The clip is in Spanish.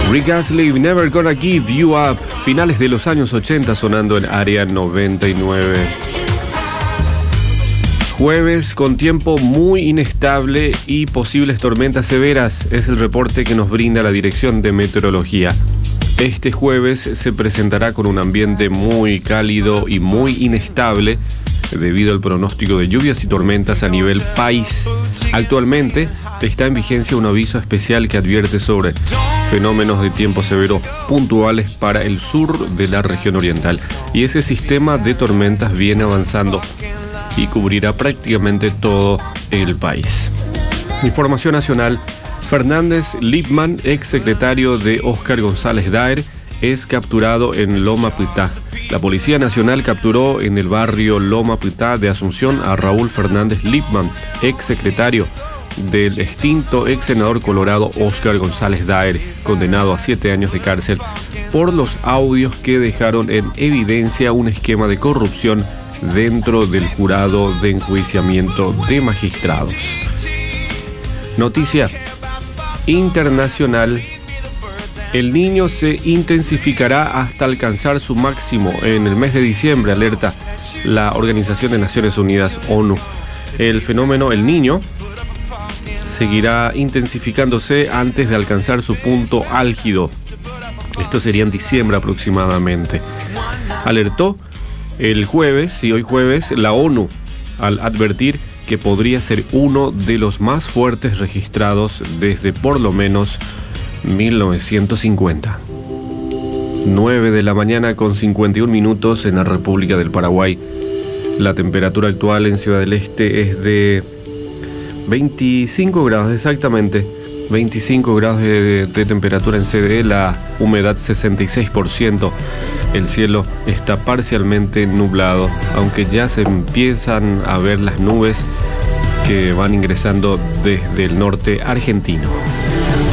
Rick Astley, Never Gonna Give You Up, finales de los años 80 sonando en Área 99. Jueves con tiempo muy inestable y posibles tormentas severas, es el reporte que nos brinda la Dirección de Meteorología. Este jueves se presentará con un ambiente muy cálido y muy inestable debido al pronóstico de lluvias y tormentas a nivel país. Actualmente está en vigencia un aviso especial que advierte sobre fenómenos de tiempo severo puntuales para el sur de la región oriental. Y ese sistema de tormentas viene avanzando y cubrirá prácticamente todo el país. Información nacional. Fernández Lipman, ex secretario de Óscar González Daer, es capturado en Loma Prietá. La Policía Nacional capturó en el barrio Loma Prietá de Asunción a Raúl Fernández Lipman, ex secretario del extinto ex senador colorado Óscar González Daer, condenado a 7 años de cárcel por los audios que dejaron en evidencia un esquema de corrupción dentro del jurado de enjuiciamiento de magistrados. Noticia internacional. El Niño se intensificará hasta alcanzar su máximo en el mes de diciembre, alerta la Organización de Naciones Unidas, ONU. El fenómeno El Niño seguirá intensificándose antes de alcanzar su punto álgido. Esto sería en diciembre aproximadamente. Alertó el jueves, hoy jueves, la ONU al advertir que podría ser uno de los más fuertes registrados desde por lo menos 1950. 9 de la mañana con 51 minutos en la República del Paraguay. La temperatura actual en Ciudad del Este es de 25 grados exactamente. 25 grados de temperatura en CDE, la humedad 66%. El cielo está parcialmente nublado, aunque ya se empiezan a ver las nubes que van ingresando desde el norte argentino.